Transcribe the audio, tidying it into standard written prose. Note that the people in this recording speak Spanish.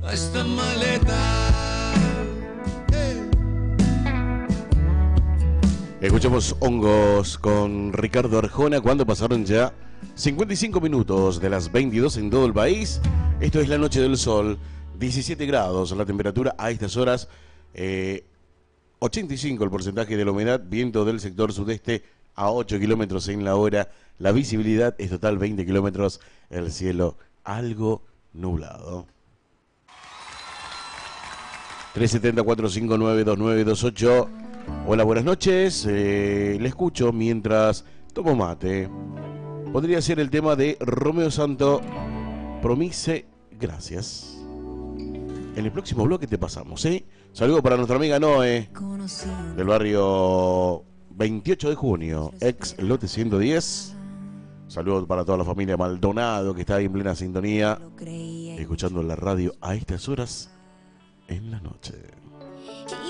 a esta maleta. Escuchamos Hongos con Ricardo Arjona cuando pasaron ya 55 minutos de las 22 en todo el país. Esto es La Noche del Sol, 17 grados la temperatura a estas horas, 85 el porcentaje de la humedad, viento del sector sudeste a 8 kilómetros en la hora, la visibilidad es total 20 kilómetros, el cielo algo nublado. 370-459-2928. Hola, buenas noches, le escucho mientras tomo mate. Podría ser el tema de Romeo Santo, Promise, gracias. En el próximo bloque te pasamos, ¿eh? Saludo para nuestra amiga Noé, del barrio 28 de junio, ex lote 110. Saludos para toda la familia Maldonado que está ahí en plena sintonía, escuchando la radio a estas horas en la noche.